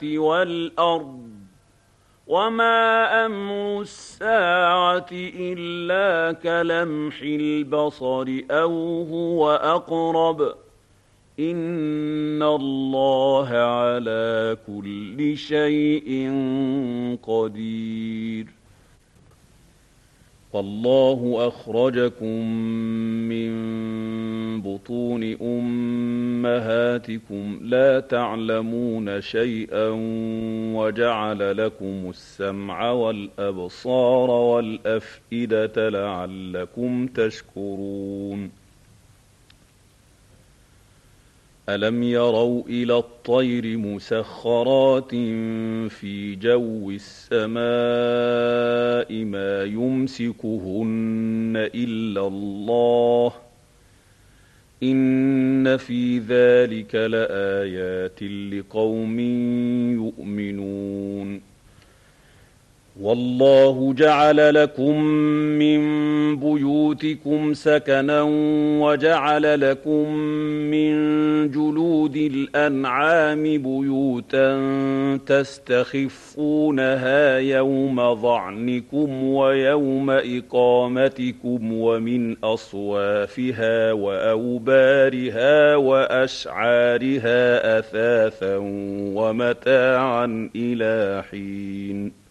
وَالْأَرْضِ وَمَا أَمْرُ السَّاعَةِ إِلَّا كَلَمْحِ الْبَصَرِ أَوْ هُوَ أَقْرَبُ ۚ إِنَّ اللَّهَ عَلَىٰ كُلِّ شَيْءٍ قَدِيرٌ وَاللَّهُ أَخْرَجَكُم مِّن بُطُونِ أُمَّهَاتِكُمْ لَا تَعْلَمُونَ شَيْئًا وَجَعَلَ لَكُمُ السَّمْعَ وَالْأَبْصَارَ وَالْأَفْئِدَةَ لَعَلَّكُمْ تَشْكُرُونَ أَلَمْ يَرَوْا إِلَى الطَّيْرِ مُسَخَّرَاتٍ فِي جَوِّ السَّمَاءِ مَا يُمْسِكُهُنَّ إِلَّا اللَّهُ ۗ إِنَّ فِي ذَلِكَ لَآيَاتٍ لِقَوْمٍ يُؤْمِنُونَ وَاللَّهُ جَعَلَ لَكُم مِّن بُيُوتِكُمْ سَكَنًا وَجَعَلَ لَكُم مِّن جُلُودِ الْأَنْعَامِ بُيُوتًا تَسْتَخِفُّونَهَا يَوْمَ ظَعْنِكُمْ وَيَوْمَ إِقَامَتِكُمْ وَمِنْ أَصْوَافِهَا وَأَوْبَارِهَا وَأَشْعَارِهَا أَثَاثًا وَمَتَاعًا إِلَىٰ حِينٍ